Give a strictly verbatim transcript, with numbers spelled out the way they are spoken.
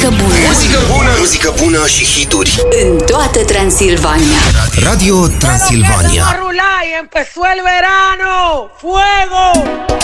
muzică bună. Muzică bună, muzică bună și hituri în toată Transilvania. Radio Transilvania. Empezó el verano. ¡Fuego!